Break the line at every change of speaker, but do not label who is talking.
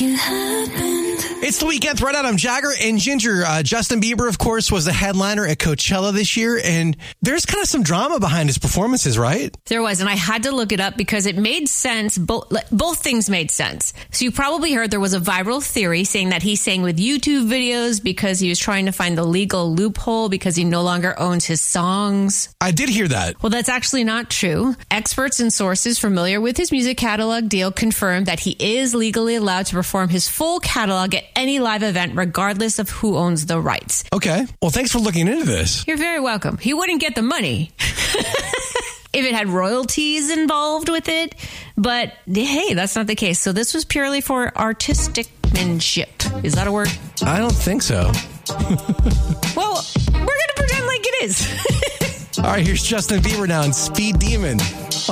it happened.
It's the weekend thread. I'm Jagger and Ginger. Justin Bieber, of course, was the headliner at Coachella this year, and there's kind of some drama behind his performances, right?
There was, and I had to look it up because it made sense. Both things made sense. So you probably heard there was a viral theory saying that he sang with YouTube videos because he was trying to find the legal loophole because he no longer owns his songs.
I did hear that.
Well, that's actually not true. Experts and sources familiar with his music catalog deal confirmed that he is legally allowed to perform his full catalog at any live event, regardless of who owns the rights.
Okay. Well, thanks for looking into this.
You're very welcome. He wouldn't get the money if it had royalties involved with it. But hey, that's not the case. So this was purely for artisticmanship. Is that a word?
I don't think so.
Well, we're going to pretend like it is.
All right, here's Justin Bieber now in Speed Demon.